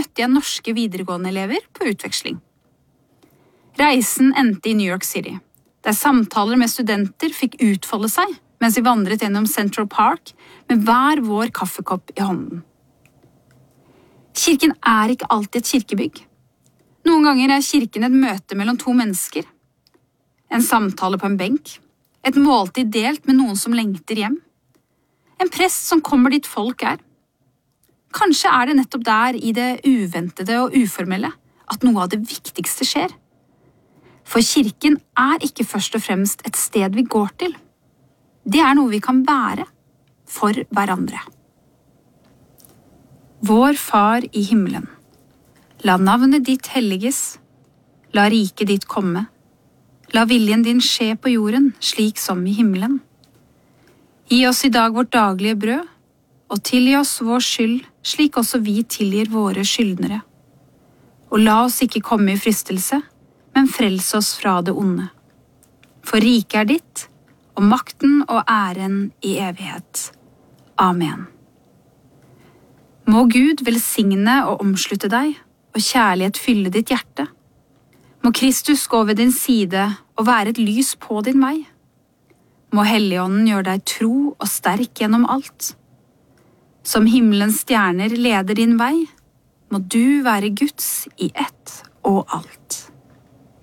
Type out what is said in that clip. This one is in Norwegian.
møtte jeg norske videregående elever på utveksling. Reisen endte i New York City, der samtaler med studenter fikk utfolde seg mens vi vandret gjennom Central Park med hver vår kaffekopp i hånden. Kirken er ikke alltid et kirkebygg. Noen ganger er kirken et møte mellom to mennesker. En samtale på en benk, et måltid delt med noen som lengter hjem. En prest som kommer dit folk er. Kanskje er det nettopp der i det uventede og uformelle at noe av det viktigste skjer. For kirken er ikke først og fremst et sted vi går til. Det er noe vi kan være for hverandre. Vår Far i himmelen, la navnet ditt helliges, la riket ditt komme, la viljen din skje på jorden slik som i himmelen. Gi oss i dag vårt daglige brød, og tilgi oss vår skyld slik også vi tilgir våre skyldnere. Og la oss ikke komme i fristelse, men frels oss fra det onde. For riket er ditt, og makten og æren i evighet. Amen. Må Gud velsigne og omslutte deg, og kjærlighet fylle ditt hjerte. Må Kristus gå ved din side og være et lys på din vei. Må Helligånden gjøre deg tro og sterk gjennom alt. Som himmelens stjerner leder din vei, må du være Guds i ett og alt.